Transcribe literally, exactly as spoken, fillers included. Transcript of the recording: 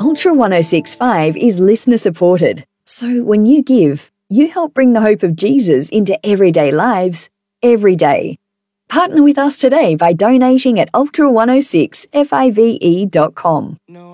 Ultra one oh six point five is listener supported, so when you give, you help bring the hope of Jesus into everyday lives, every day. Partner with us today by donating at ultra one oh six five e dot com.